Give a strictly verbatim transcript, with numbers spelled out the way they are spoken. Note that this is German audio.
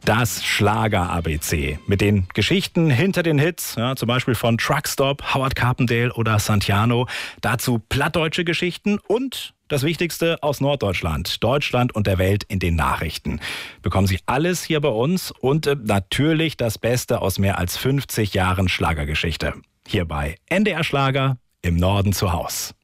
Das Schlager-A B C mit den Geschichten hinter den Hits, ja, zum Beispiel von Truckstop, Howard Carpendale oder Santillano. Dazu plattdeutsche Geschichten und das Wichtigste aus Norddeutschland, Deutschland und der Welt in den Nachrichten. Bekommen Sie alles hier bei uns und äh, natürlich das Beste aus mehr als fünfzig Jahren Schlagergeschichte. Hier bei N D R Schlager im Norden zu Haus.